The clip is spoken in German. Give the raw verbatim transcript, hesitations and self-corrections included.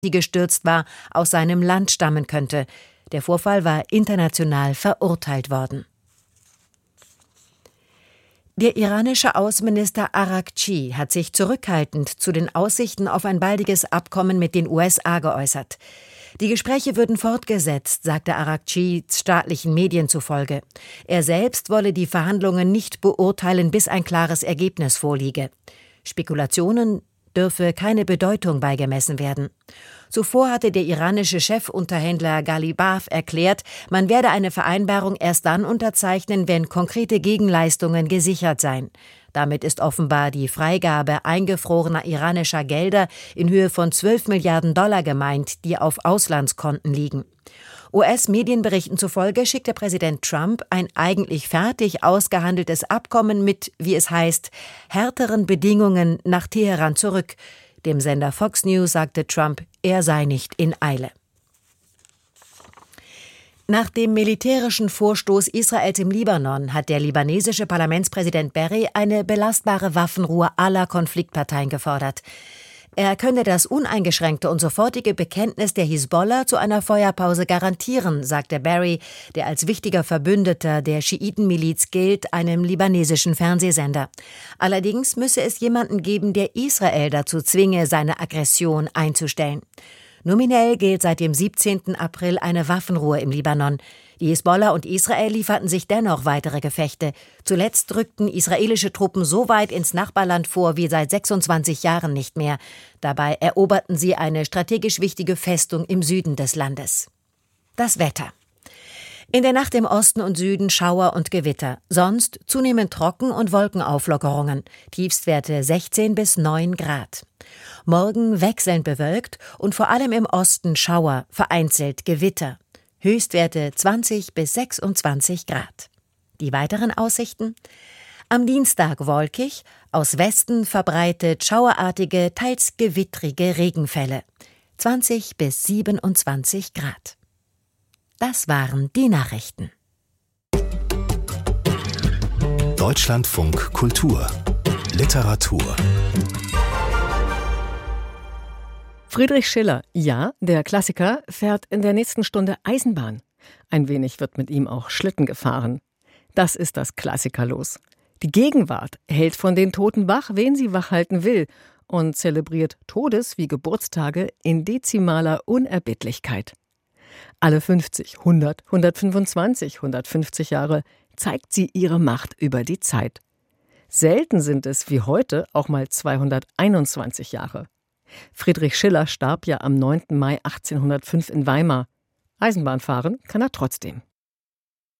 die gestürzt war, aus seinem Land stammen könnte. Der Vorfall war international verurteilt worden. Der iranische Außenminister Araghchi hat sich zurückhaltend zu den Aussichten auf ein baldiges Abkommen mit den U S A geäußert. Die Gespräche würden fortgesetzt, sagte Araghchi staatlichen Medien zufolge. Er selbst wolle die Verhandlungen nicht beurteilen, bis ein klares Ergebnis vorliege. Spekulationen dürfe keine Bedeutung beigemessen werden. Zuvor hatte der iranische Chefunterhändler Ghalibaf erklärt, man werde eine Vereinbarung erst dann unterzeichnen, wenn konkrete Gegenleistungen gesichert seien. Damit ist offenbar die Freigabe eingefrorener iranischer Gelder in Höhe von zwölf Milliarden Dollar gemeint, die auf Auslandskonten liegen. U S-Medienberichten zufolge schickte Präsident Trump ein eigentlich fertig ausgehandeltes Abkommen mit, wie es heißt, härteren Bedingungen nach Teheran zurück. Dem Sender Fox News sagte Trump, er sei nicht in Eile. Nach dem militärischen Vorstoß Israels im Libanon hat der libanesische Parlamentspräsident Berry eine belastbare Waffenruhe aller Konfliktparteien gefordert. Er könne das uneingeschränkte und sofortige Bekenntnis der Hisbollah zu einer Feuerpause garantieren, sagte Berry, der als wichtiger Verbündeter der Schiitenmiliz gilt, einem libanesischen Fernsehsender. Allerdings müsse es jemanden geben, der Israel dazu zwinge, seine Aggression einzustellen. Nominell gilt seit dem siebzehnten April eine Waffenruhe im Libanon. Die Hisbollah und Israel lieferten sich dennoch weitere Gefechte. Zuletzt rückten israelische Truppen so weit ins Nachbarland vor wie seit sechsundzwanzig Jahren nicht mehr. Dabei eroberten sie eine strategisch wichtige Festung im Süden des Landes. Das Wetter. In der Nacht im Osten und Süden Schauer und Gewitter. Sonst zunehmend trocken und Wolkenauflockerungen. Tiefstwerte sechzehn bis neun Grad. Morgen wechselnd bewölkt und vor allem im Osten Schauer, vereinzelt Gewitter. Höchstwerte zwanzig bis sechsundzwanzig Grad. Die weiteren Aussichten? Am Dienstag wolkig, aus Westen verbreitet schauerartige, teils gewittrige Regenfälle. zwanzig bis siebenundzwanzig Grad. Das waren die Nachrichten. Deutschlandfunk Kultur Literatur. Friedrich Schiller, ja, der Klassiker, fährt in der nächsten Stunde Eisenbahn. Ein wenig wird mit ihm auch Schlitten gefahren. Das ist das Klassikerlos. Die Gegenwart hält von den Toten wach, wen sie wach halten will, und zelebriert Todes- wie Geburtstage in dezimaler Unerbittlichkeit. Alle fünfzig, hundert, hundertfünfundzwanzig, hundertfünfzig Jahre zeigt sie ihre Macht über die Zeit. Selten sind es wie heute auch mal zweihunderteinundzwanzig Jahre. Friedrich Schiller starb ja am neunten Mai achtzehnhundertfünf in Weimar. Eisenbahn fahren kann er trotzdem.